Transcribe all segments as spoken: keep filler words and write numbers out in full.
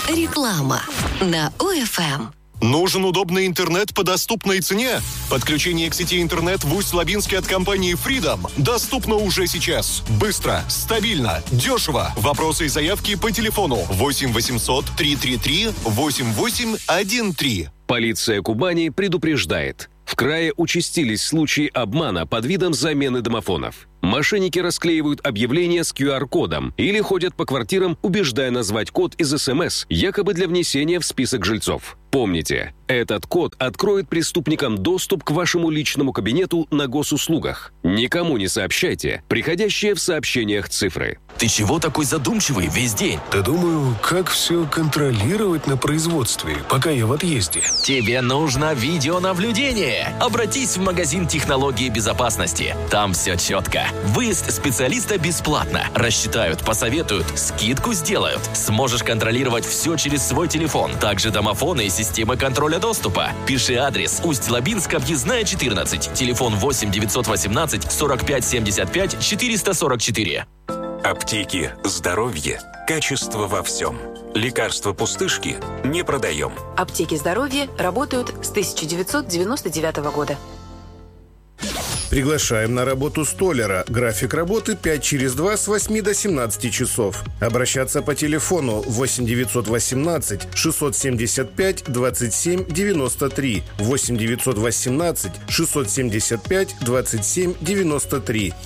Реклама на ОФМ. Нужен удобный интернет по доступной цене? Подключение к сети интернет в Усть-Лабинске от компании Freedom доступно уже сейчас. Быстро, стабильно, дешево. Вопросы и заявки по телефону восемь восемьсот триста тридцать три восемьдесят восемь тринадцать. Полиция Кубани предупреждает. В крае участились случаи обмана под видом замены домофонов. Мошенники расклеивают объявления с ку ар-кодом или ходят по квартирам, убеждая назвать код из эс эм эс, якобы для внесения в список жильцов. Помните, этот код откроет преступникам доступ к вашему личному кабинету на госуслугах. Никому не сообщайте приходящие в сообщениях цифры. Ты чего такой задумчивый весь день? Да думаю, как все контролировать на производстве, пока я в отъезде. Тебе нужно видеонаблюдение. Обратись в магазин технологии безопасности. Там все четко. Выезд специалиста бесплатно. Рассчитают, посоветуют, скидку сделают. Сможешь контролировать все через свой телефон. Также домофоны и системы контроля доступа. Пиши адрес: Усть-Лабинск, объездная четырнадцать. Телефон восемь девятьсот восемнадцать сорок пять семьдесят пять четыреста сорок четыре. Аптеки, здоровье, качество во всем. Лекарства пустышки не продаем. Аптеки здоровья работают с тысяча девятьсот девяносто девятого года. Приглашаем на работу столяра. График работы пять через два с восьми до семнадцати часов. Обращаться по телефону восемь девятьсот восемнадцать шестьсот семьдесят пять двадцать семь девяносто три, восемь девятьсот восемнадцать шестьсот семьдесят пять двадцать семь девяносто три.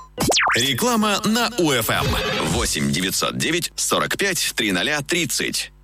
Реклама на УФМ. восемь девятьсот девять сорок пять тридцать тридцать.